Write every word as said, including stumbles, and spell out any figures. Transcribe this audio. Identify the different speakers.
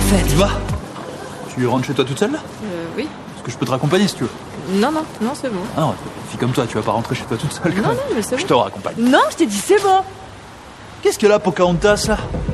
Speaker 1: fait.
Speaker 2: Tu vas? Tu rentres chez toi toute seule là?
Speaker 3: Euh, oui.
Speaker 2: Parce que je peux te raccompagner si tu veux.
Speaker 3: Non, non, non, c'est bon.
Speaker 2: Ah non, une fille comme toi, tu vas pas rentrer chez toi toute seule.
Speaker 3: Non, non, mais c'est bon.
Speaker 2: Je te raccompagne.
Speaker 1: Non, je t'ai dit c'est bon.
Speaker 2: Qu'est-ce que là, Pocahontas là?